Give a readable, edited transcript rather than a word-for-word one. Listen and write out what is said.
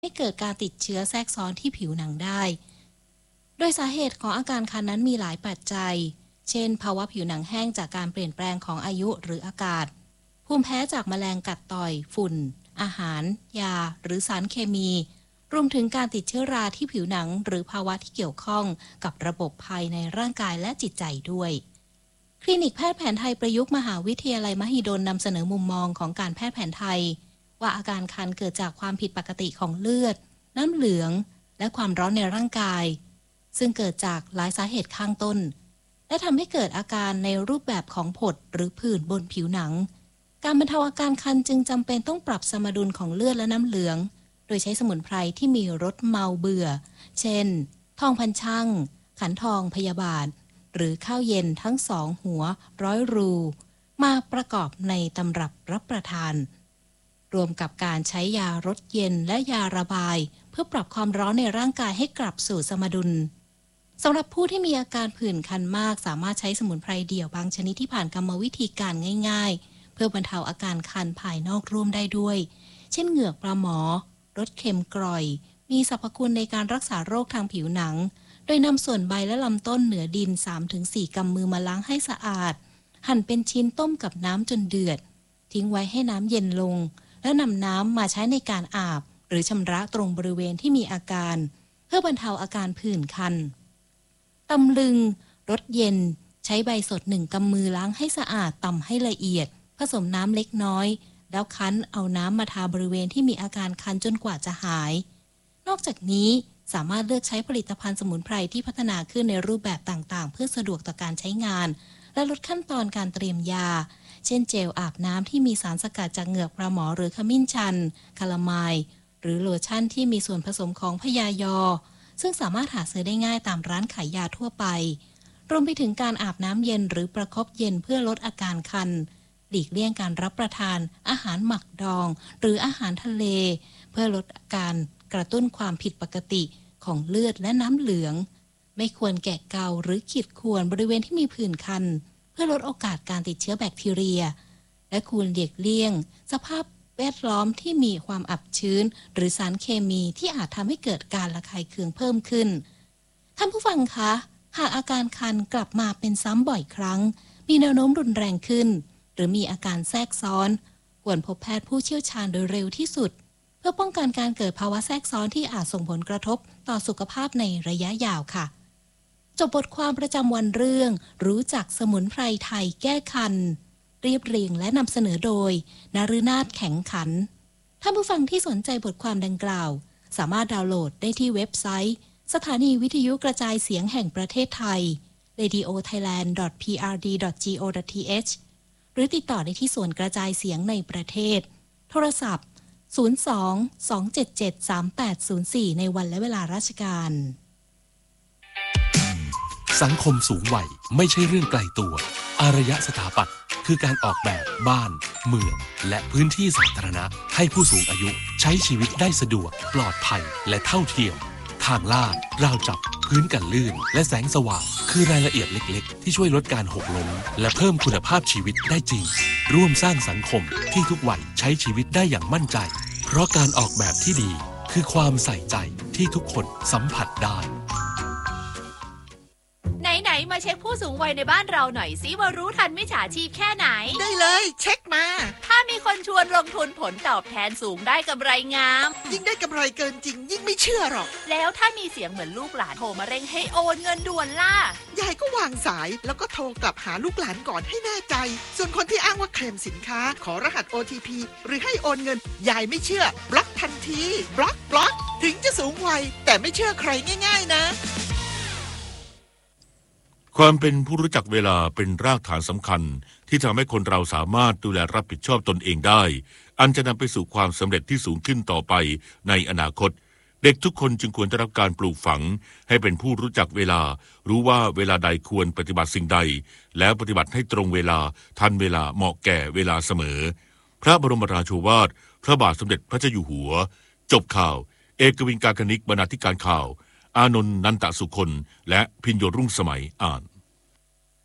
ให้เกิดการติดเชื้อแทรกซ้อนที่ผิวหนังได้โดยสาเหตุของอาการคันนั้นมีหลายปัจจัยเช่นภาวะผิวหนังแห้งจากการเปลี่ยนแปลงของอายุหรืออากาศภูมิแพ้จากแมลงกัดต่อยฝุ่นอาหารยาหรือสารเคมีรวมถึงการติดเชื้อราที่ผิวหนังหรือภาวะที่เกี่ยวข้องกับระบบภายในร่างกายและจิตใจด้วยคลินิกแพทย์แผนไทยประยุกต์มหาวิทยาลัยมหิดลนำเสนอมุมมองของการแพทย์แผนไทยว่าอาการคันเกิดจากความผิดปกติของเลือดน้ำเหลืองและความร้อนในร่างกายซึ่งเกิดจากหลายสาเหตุข้างต้นและทำให้เกิดอาการในรูปแบบของผดหรือผื่นบนผิวหนังการบรรเทาอาการคันจึงจำเป็นต้องปรับสมดุลของเลือดและน้ำเหลืองโดยใช้สมุนไพรที่มีรสเมาเบื่อเช่นทองพันช่างขันทองพยาบาทหรือข้าวเย็นทั้ง2 หัว100 รูมาประกอบในตำรับรับประทานรวมกับการใช้ยารสเย็นและยาระบายเพื่อปรับความร้อนในร่างกายให้กลับสู่สมดุลสำหรับผู้ที่มีอาการผื่นคันมากสามารถใช้สมุนไพรเดี่ยวบางชนิดที่ผ่านกรรมวิธีการง่ายๆเพื่อบรรเทาอาการคันภายนอกร่วมได้ด้วยเช่นเหงือกปลาหมอรสเค็มกร่อยมีสรรพคุณในการรักษาโรคทางผิวหนังโดยนำส่วนใบและลำต้นเหนือดิน 3-4 กำมือมาล้างให้สะอาดหั่นเป็นชิ้นต้มกับน้ำจนเดือดทิ้งไว้ให้น้ำเย็นลงแล้วนำน้ำมาใช้ในการอาบหรือชำระตรงบริเวณที่มีอาการเพื่อบรรเทาอาการผื่นคันตำลึงรสเย็นใช้ใบสด1 กำมือล้างให้สะอาดตำให้ละเอียดผสมน้ำเล็กน้อยแล้วคั้นเอาน้ำมาทาบริเวณที่มีอาการคันจนกว่าจะหายนอกจากนี้สามารถเลือกใช้ผลิตภัณฑ์สมุนไพรที่พัฒนาขึ้นในรูปแบบต่างๆเพื่อสะดวกต่อการใช้งานและลดขั้นตอนการเตรียมยาเช่นเจลอาบน้ำที่มีสารสกัดจากเหงือกปลาหมอหรือขมิ้นชันคาลาไมล์หรือโลชั่นที่มีส่วนผสมของพยายอซึ่งสามารถหาซื้อได้ง่ายตามร้านขายยาทั่วไปรวมไปถึงการอาบน้ำเย็นหรือประคบเย็นเพื่อลดอาการคันหลีกเลี่ยงการรับประทานอาหารหมักดองหรืออาหารทะเลเพื่อลดอาการกระตุ้นความผิดปกติของเลือดและน้ำเหลืองไม่ควรแกะเกาหรือขีดข่วนบริเวณที่มีผื่นคันเพื่อลดโอกาสการติดเชื้อแบคทีเรียและควรหลีกเลี่ยงสภาพแวดล้อมที่มีความอับชื้นหรือสารเคมีที่อาจทำให้เกิดการระคายเคืองเพิ่มขึ้นท่านผู้ฟังคะหากอาการคันกลับมาเป็นซ้ำบ่อยครั้งมีแนวโน้มรุนแรงขึ้นหรือมีอาการแทรกซ้อนควรพบแพทย์ผู้เชี่ยวชาญโดยเร็วที่สุดเพื่อป้องกันการเกิดภาวะแทรกซ้อนที่อาจส่งผลกระทบต่อสุขภาพในระยะยาวค่ะจบบทความประจำวันเรื่องรู้จักสมุนไพรไทยแก้คันเรียบเรียงและนำเสนอโดยนฤนาถแข็งขันท่านผู้ฟังที่สนใจบทความดังกล่าวสามารถดาวน์โหลดได้ที่เว็บไซต์สถานีวิทยุกระจายเสียงแห่งประเทศไทย radiothailand.prd.go.th หรือติดต่อได้ที่ส่วนกระจายเสียงในประเทศโทรศัพท์02-277-3804ในวันและเวลาราชการสังคมสูงวัยไม่ใช่เรื่องไกลตัวอารยสถาปัตย์คือการออกแบบบ้านเมืองและพื้นที่สาธารณะให้ผู้สูงอายุใช้ชีวิตได้สะดวกปลอดภัยและเท่าเทียมทางลาดราวจับพื้นกันลื่นและแสงสว่างคือรายละเอียดเล็กๆที่ช่วยลดการหกล้มและเพิ่มคุณภาพชีวิตได้จริงร่วมสร้างสังคมที่ทุกวัยใช้ชีวิตได้อย่างมั่นใจเพราะการออกแบบที่ดีคือความใส่ใจที่ทุกคนสัมผัสได้ไหนๆมาเช็คผู้สูงวัยในบ้านเราหน่อยสิว่ารู้ทันมิจฉาชีพแค่ไหนได้เลยเช็คมาถ้ามีคนชวนลงทุนผลตอบแทนสูงได้กำไรงามยิ่งได้กำไรเกินจริงยิ่งไม่เชื่อหรอกแล้วถ้ามีเสียงเหมือนลูกหลานโทรมาเร่งให้โอนเงินด่วนล่ะยายก็วางสายแล้วก็โทรกลับหาลูกหลานก่อนให้แน่ใจส่วนคนที่อ้างว่าเคลมสินค้าขอรหัส OTP หรือให้โอนเงินยายไม่เชื่อบล็อกทันทีบล็อกถึงจะสูงวัยแต่ไม่เชื่อใครง่ายๆนะความเป็นผู้รู้จักเวลาเป็นรากฐานสำคัญที่ทำให้คนเราสามารถดูแลรับผิดชอบตนเองได้อันจะนำไปสู่ความสำเร็จที่สูงขึ้นต่อไปในอนาคตเด็กทุกคนจึงควรได้รับการปลูกฝังให้เป็นผู้รู้จักเวลารู้ว่าเวลาใดควรปฏิบัติสิ่งใดแล้วปฏิบัติให้ตรงเวลาทันเวลาเหมาะแก่เวลาเสมอพระบรมราโชวาทพระบาทสมเด็จพระเจ้าอยู่หัวจบข่าวเอกวิน กาญจนิกบรรณาธิการข่าวอานนท์ นันตสุคนและพิญโยรุ่งสมัยอ่าน